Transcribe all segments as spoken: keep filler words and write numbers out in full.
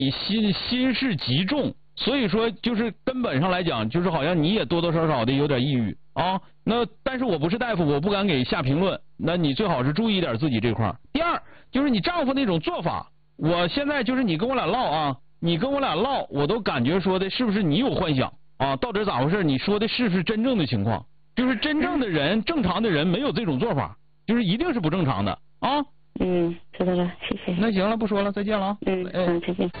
你心心事极重，所以说就是根本上来讲，就是好像你也多多少少的有点抑郁啊。那但是我不是大夫，我不敢给下评论。那你最好是注意点自己这块。第二就是你丈夫那种做法，我现在就是你跟我俩唠啊，你跟我俩唠，我都感觉说的是不是你有幻想啊？到底咋回事？你说的是不是真正的情况？就是真正的人，正常的人没有这种做法，就是一定是不正常的啊。 嗯，知道了，谢谢。 那行了，不说了，再见了啊。 嗯嗯，再见。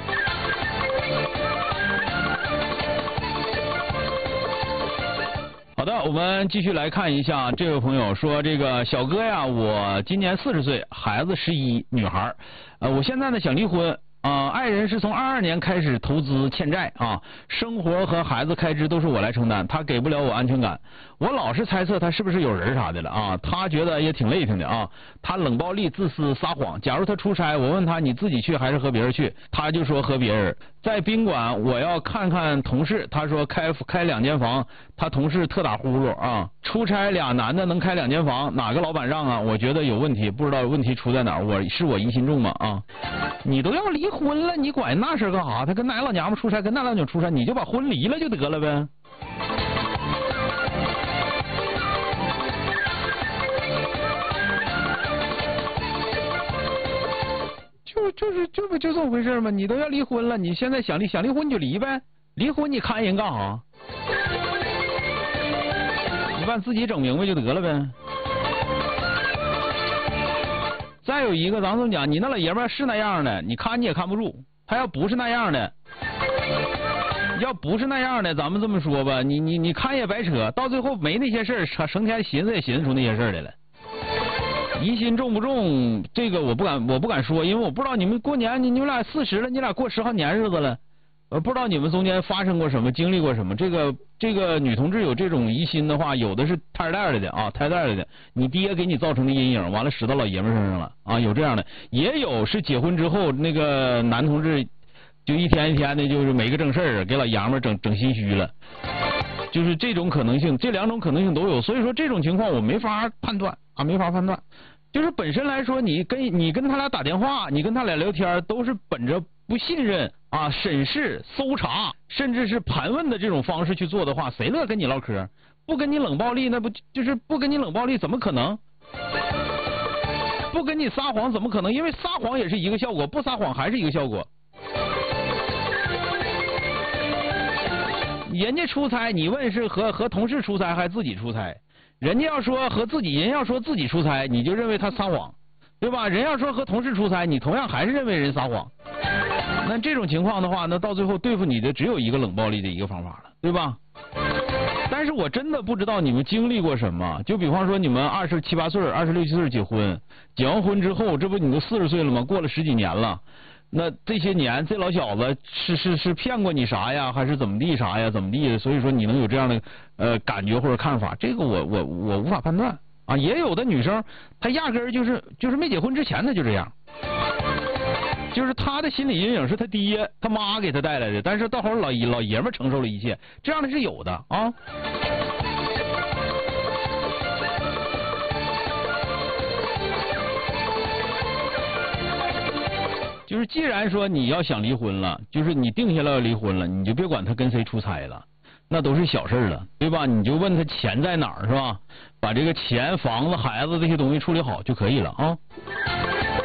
好的，我们继续来看一下，这位朋友说，这个小哥呀，我今年四十岁，孩子十一，女孩，呃，我现在呢想离婚。啊、呃，爱人是从二二年开始投资欠债啊，生活和孩子开支都是我来承担，他给不了我安全感，我老是猜测他是不是有人啥的了啊，他觉得也挺累挺的啊，他冷暴力、自私、撒谎。假如他出差，我问他你自己去还是和别人去，他就说和别人。在宾馆我要看看同事，他说开开两间房，他同事特打呼噜啊。出差俩男的能开两间房，哪个老板让啊？我觉得有问题，不知道问题出在哪儿，我是我疑心重吗啊？你都要离婚了，你管那事干啥？他跟哪老娘们出差，跟那老娘出差，你就把婚离了就得了呗。就就是这不就这么回事吗？你都要离婚了，你现在想离想离婚你就离呗，离婚你看人干啥？你把自己整明白就得了呗。再有一个，咱这么讲，你那老爷们是那样的，你看你也看不住；他要不是那样的，要不是那样的，咱们这么说吧，你你你看也白扯，到最后没那些事儿，成天寻思也寻思出那些事儿来了。疑心重不重？这个我不敢，我不敢说，因为我不知道你们过年，你你们俩四十了，你俩过十好年日子了，我不知道你们中间发生过什么，经历过什么。这个这个女同志有这种疑心的话，有的是胎带来的啊，胎带来的，你爹给你造成的阴影，完了使到老爷们身上了啊，有这样的，也有是结婚之后那个男同志就一天一天的，就是没个正事儿，给老爷们整整心虚了。就是这种可能性，这两种可能性都有，所以说这种情况我没法判断啊，没法判断。就是本身来说，你跟你跟他俩打电话，你跟他俩聊天，都是本着不信任啊、审视、搜查，甚至是盘问的这种方式去做的话，谁乐跟你唠嗑？不跟你冷暴力，那不就是不跟你冷暴力，怎么可能？不跟你撒谎，怎么可能？因为撒谎也是一个效果，不撒谎还是一个效果。人家出差，你问是和和同事出差还是自己出差？人家要说和自己，人要说自己出差，你就认为他撒谎，对吧？人要说和同事出差，你同样还是认为人撒谎。那这种情况的话，那到最后对付你的只有一个冷暴力的一个方法了，对吧？但是我真的不知道你们经历过什么，就比方说你们二十七八岁、二十六七岁结婚，结完婚之后，这不你都四十岁了吗？过了十几年了。那这些年这老小子是是是骗过你啥呀，还是怎么地啥呀，怎么地的？所以说你能有这样的呃感觉或者看法，这个我我我无法判断啊。也有的女生她压根儿就是就是没结婚之前她就这样，就是她的心理阴影是她爹她妈给她带来的，但是到后来老老爷们承受了一切，这样的是有的啊。就是既然说你要想离婚了，就是你定下来要离婚了，你就别管他跟谁出差了，那都是小事了，对吧？你就问他钱在哪儿，是吧？把这个钱、房子、孩子这些东西处理好就可以了啊。